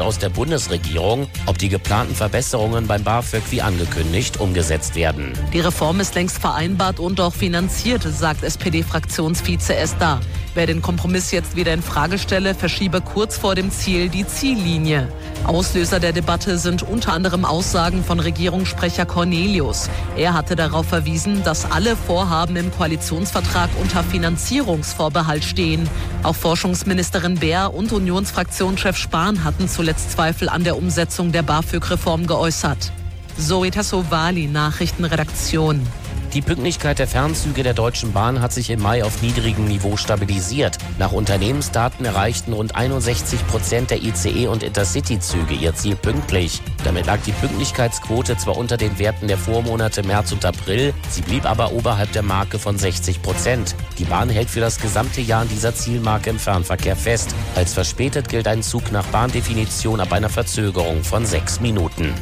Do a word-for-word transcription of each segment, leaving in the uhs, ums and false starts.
aus der Bundesregierung, ob die geplanten Verbesserungen beim BAföG wie angekündigt umgesetzt werden. Die Reform ist längst vereinbart und auch finanziert, sagt S P D-Fraktionsvize Esda. Wer den Kompromiss jetzt wieder in Frage stelle, verschiebe kurz vor dem Ziel die Ziellinie. Auslöser der Debatte sind unter anderem Aussagen von Regierungssprecher Cornelius. Er hatte darauf verwiesen, dass alle Vorhaben im Koalitionsvertrag unter Finanzierungsvorbehalt stehen. Auch Forschungsministerin Beer und Unionsfraktionschef Spahn hatten zuletzt Zweifel an der Umsetzung der BAföG-Reform geäußert. Zoe Tassovali, Nachrichtenredaktion. Die Pünktlichkeit der Fernzüge der Deutschen Bahn hat sich im Mai auf niedrigem Niveau stabilisiert. Nach Unternehmensdaten erreichten rund einundsechzig Prozent der I C E- und Intercity-Züge ihr Ziel pünktlich. Damit lag die Pünktlichkeitsquote zwar unter den Werten der Vormonate März und April, sie blieb aber oberhalb der Marke von sechzig Prozent. Die Bahn hält für das gesamte Jahr an dieser Zielmarke im Fernverkehr fest. Als verspätet gilt ein Zug nach Bahndefinition ab einer Verzögerung von sechs Minuten.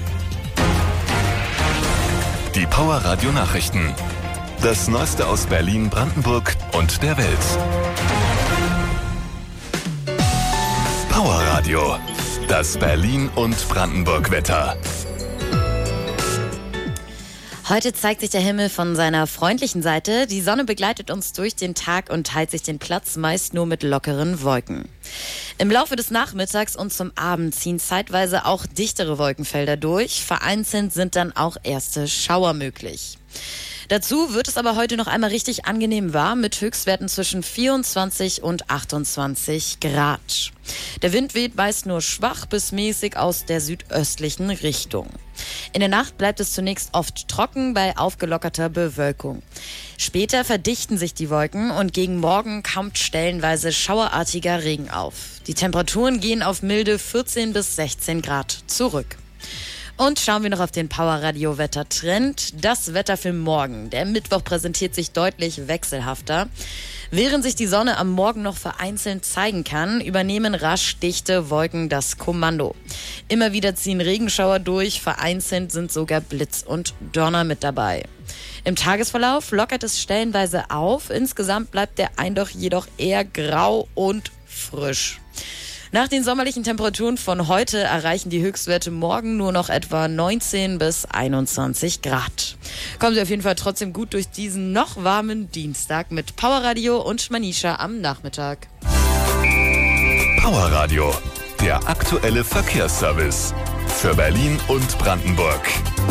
Die Power-Radio Nachrichten. Das Neueste aus Berlin, Brandenburg und der Welt. Power-Radio. Das Berlin- und Brandenburg-Wetter. Heute zeigt sich der Himmel von seiner freundlichen Seite. Die Sonne begleitet uns durch den Tag und teilt sich den Platz meist nur mit lockeren Wolken. Im Laufe des Nachmittags und zum Abend ziehen zeitweise auch dichtere Wolkenfelder durch. Vereinzelt sind dann auch erste Schauer möglich. Dazu wird es aber heute noch einmal richtig angenehm warm mit Höchstwerten zwischen vierundzwanzig und achtundzwanzig Grad. Der Wind weht meist nur schwach bis mäßig aus der südöstlichen Richtung. In der Nacht bleibt es zunächst oft trocken bei aufgelockerter Bewölkung. Später verdichten sich die Wolken und gegen Morgen kommt stellenweise schauerartiger Regen auf. Die Temperaturen gehen auf milde vierzehn bis sechzehn Grad zurück. Und schauen wir noch auf den Power-Radio-Wetter-Trend. Das Wetter für morgen. Der Mittwoch präsentiert sich deutlich wechselhafter. Während sich die Sonne am Morgen noch vereinzelt zeigen kann, übernehmen rasch dichte Wolken das Kommando. Immer wieder ziehen Regenschauer durch, vereinzelt sind sogar Blitz und Donner mit dabei. Im Tagesverlauf lockert es stellenweise auf. Insgesamt bleibt der Eindruck jedoch eher grau und frisch. Nach den sommerlichen Temperaturen von heute erreichen die Höchstwerte morgen nur noch etwa neunzehn bis einundzwanzig Grad. Kommen Sie auf jeden Fall trotzdem gut durch diesen noch warmen Dienstag mit Powerradio und Manisha am Nachmittag. Powerradio, der aktuelle Verkehrsservice für Berlin und Brandenburg.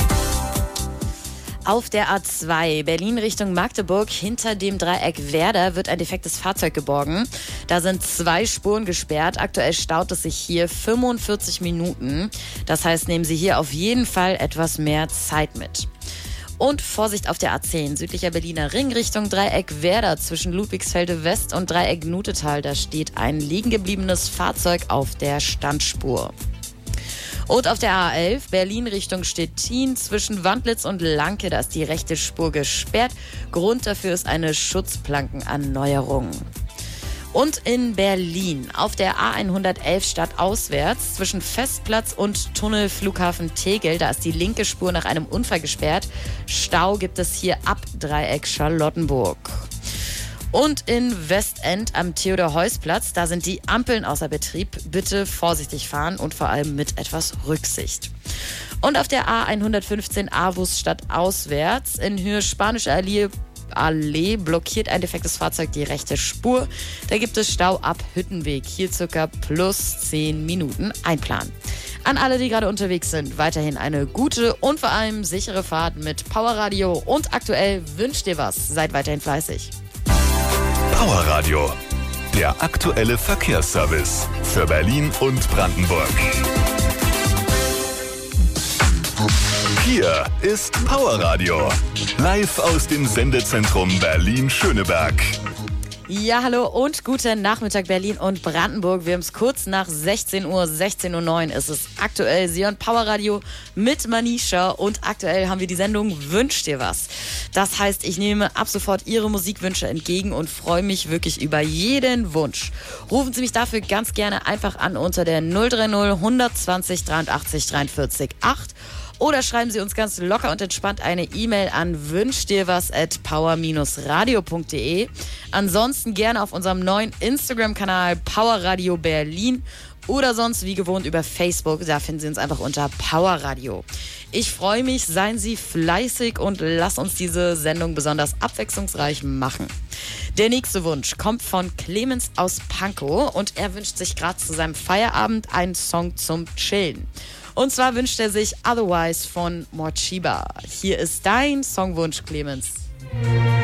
Auf der A zwei Berlin Richtung Magdeburg hinter dem Dreieck Werder wird ein defektes Fahrzeug geborgen. Da sind zwei Spuren gesperrt. Aktuell staut es sich hier fünfundvierzig Minuten. Das heißt, nehmen Sie hier auf jeden Fall etwas mehr Zeit mit. Und Vorsicht auf der A zehn, südlicher Berliner Ring Richtung Dreieck Werder zwischen Ludwigsfelde West und Dreieck Nutetal. Da steht ein liegen gebliebenes Fahrzeug auf der Standspur. Und auf der A elf, Berlin Richtung Stettin, zwischen Wandlitz und Lanke, da ist die rechte Spur gesperrt. Grund dafür ist eine Schutzplankenerneuerung. Und in Berlin, auf der A hundertelf stadtauswärts, zwischen Festplatz und Tunnel Flughafen Tegel, da ist die linke Spur nach einem Unfall gesperrt. Stau gibt es hier ab Dreieck Charlottenburg. Und in Westend am Theodor-Heuss-Platz, da sind die Ampeln außer Betrieb. Bitte vorsichtig fahren und vor allem mit etwas Rücksicht. Und auf der A hundertfünfzehn Avus stadtauswärts in Höhe Spanische Allee, Allee blockiert ein defektes Fahrzeug die rechte Spur. Da gibt es Stau ab Hüttenweg. Hier circa plus zehn Minuten einplanen. An alle, die gerade unterwegs sind, weiterhin eine gute und vor allem sichere Fahrt mit Powerradio. Und aktuell wünscht ihr was. Seid weiterhin fleißig. Powerradio, der aktuelle Verkehrsservice für Berlin und Brandenburg. Hier ist Powerradio, live aus dem Sendezentrum Berlin-Schöneberg. Ja, hallo und guten Nachmittag Berlin und Brandenburg. Wir haben es kurz nach sechzehn Uhr, sechzehn Uhr neun ist es aktuell. Sie hören Powerradio mit Manisha und aktuell haben wir die Sendung Wünsch dir was. Das heißt, ich nehme ab sofort Ihre Musikwünsche entgegen und freue mich wirklich über jeden Wunsch. Rufen Sie mich dafür ganz gerne einfach an unter der null drei null, hundertzwanzig, dreiundachtzig, dreiundvierzig, acht. Oder schreiben Sie uns ganz locker und entspannt eine E-Mail an wünschdirwas at power dash radio punkt de. Ansonsten gerne auf unserem neuen Instagram-Kanal Powerradio Berlin oder sonst wie gewohnt über Facebook. Da finden Sie uns einfach unter Power Radio. Ich freue mich, seien Sie fleißig und lass uns diese Sendung besonders abwechslungsreich machen. Der nächste Wunsch kommt von Clemens aus Pankow und er wünscht sich gerade zu seinem Feierabend einen Song zum Chillen. Und zwar wünscht er sich Otherwise von Morchiba. Hier ist dein Songwunsch, Clemens.